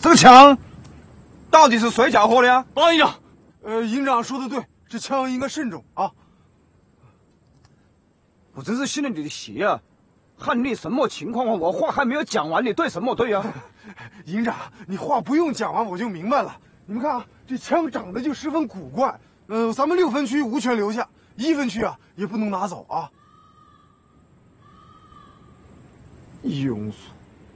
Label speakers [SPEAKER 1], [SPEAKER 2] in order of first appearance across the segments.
[SPEAKER 1] 这个枪到底是谁缴获的呀？
[SPEAKER 2] 报营长，
[SPEAKER 3] 营长说的对，这枪应该慎重啊。
[SPEAKER 1] 我真是信了你的邪啊！汉丽什么情况啊？我话还没有讲完，你对什么对啊？
[SPEAKER 3] 营长，你话不用讲完我就明白了。你们看啊，这枪长得就十分古怪。咱们6分区无权留下，1分区啊也不能拿走啊。
[SPEAKER 1] 庸俗！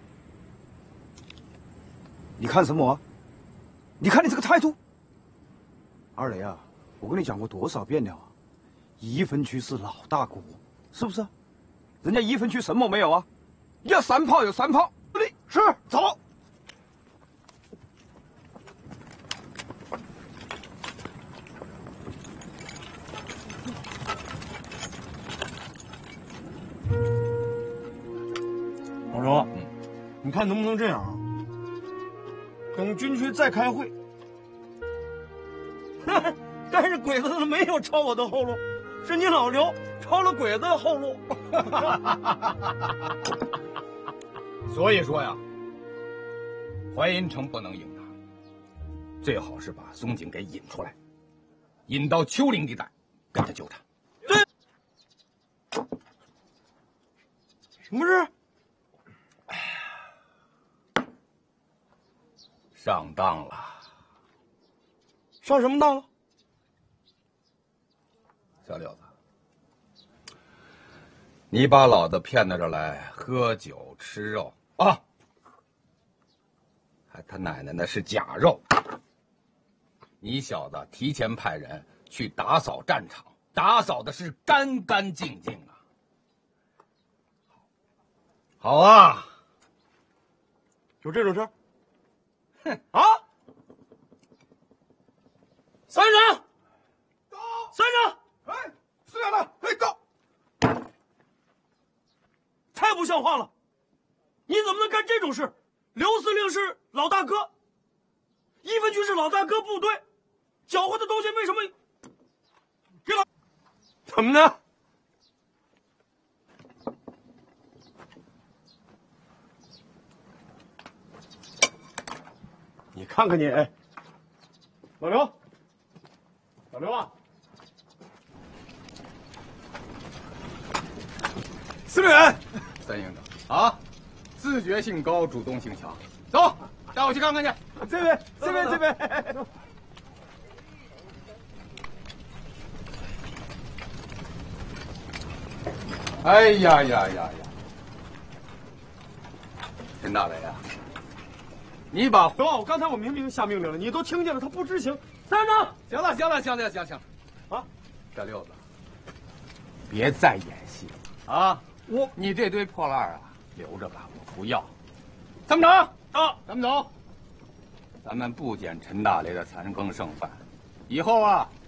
[SPEAKER 1] 你看什么啊？你看你这个态度。二雷啊，我跟你讲过多少遍了啊？1分区是老大哥，是不是？人家1分区什么没有啊？要3炮有3炮。对，是走。
[SPEAKER 2] 老刘，你看能不能这样啊？等军区再开会，但是鬼子没有抄我的后路，是你老刘抄了鬼子的后路。
[SPEAKER 4] 所以说呀，淮阴城不能硬打，最好是把松井给引出来，引到丘陵地带，跟他纠缠。
[SPEAKER 2] 什么事？
[SPEAKER 4] 上当了。
[SPEAKER 2] 上什么当了？
[SPEAKER 4] 小柳子，你把老子骗到这儿来喝酒吃肉啊！还他奶奶的是假肉！你小子提前派人去打扫战场，打扫的是干干净净啊！好啊，
[SPEAKER 2] 就这种事儿？哼啊！三长，到！三长，
[SPEAKER 3] 哎，是的，哎，到！
[SPEAKER 2] 太不像话了！你怎么能干这种事？刘司令是老大哥，1分区是老大哥部队，缴获的东西为什么给老？怎么呢？你看看你，老刘，老刘啊！
[SPEAKER 4] 司令员，三营长啊，自觉性高，主动性强。走，带我去看看去。
[SPEAKER 1] 这边，这边，这边。
[SPEAKER 4] 哎呀呀呀呀！陈大雷啊，你把
[SPEAKER 2] 我刚才我明明下命令了，你都听见了，他不执行。三长，
[SPEAKER 4] 行了，行了，行了，行行，
[SPEAKER 2] 啊，
[SPEAKER 4] 小六子，别再演戏了啊！你这堆破烂啊，留着吧，我不要。参谋长
[SPEAKER 2] 啊，
[SPEAKER 4] 咱们走。咱们不捡陈大雷的残羹剩饭，以后啊，